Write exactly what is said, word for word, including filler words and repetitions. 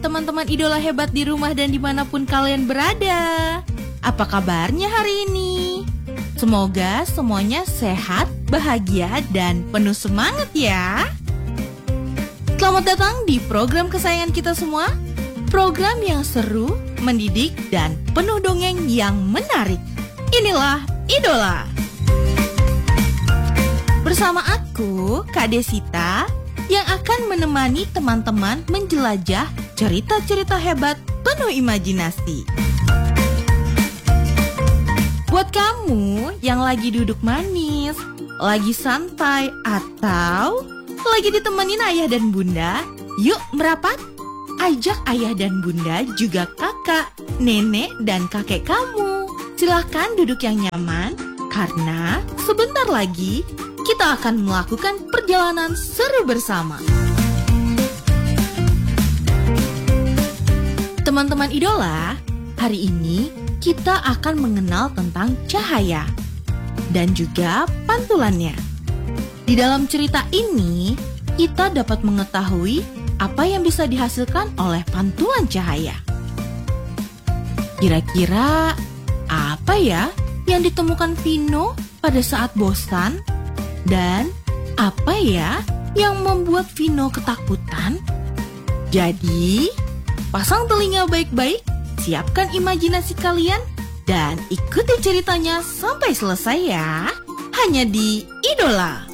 teman-teman idola hebat di rumah dan dimanapun kalian berada. Apa kabarnya hari ini? Semoga semuanya sehat, bahagia, dan penuh semangat ya. Selamat datang di program kesayangan kita semua. Program yang seru, mendidik, dan penuh dongeng yang menarik. Inilah Idola. Bersama aku, Kak Desita, yang akan menemani teman-teman menjelajah cerita-cerita hebat penuh imajinasi. Buat kamu yang lagi duduk manis, lagi santai, atau lagi ditemenin ayah dan bunda, yuk merapat. Ajak ayah dan bunda, juga kakak, nenek, dan kakek kamu. Silahkan duduk yang nyaman, karena sebentar lagi kita akan melakukan perjalanan seru bersama. Teman-teman idola, hari ini kita akan mengenal tentang cahaya dan juga pantulannya. Di dalam cerita ini, kita dapat mengetahui apa yang bisa dihasilkan oleh pantulan cahaya. Kira-kira apa ya yang ditemukan Vino pada saat bosan? Dan apa ya yang membuat Vino ketakutan? Jadi, pasang telinga baik-baik, siapkan imajinasi kalian, dan ikuti ceritanya sampai selesai ya. Hanya di Idola.